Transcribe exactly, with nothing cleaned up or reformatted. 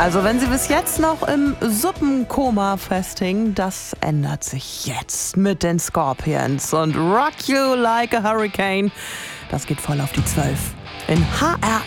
Also wenn Sie bis jetzt noch im Suppenkoma festhingen, das ändert sich jetzt mit den Scorpions und Rock You Like a Hurricane. Das geht voll auf die zwölf. In H R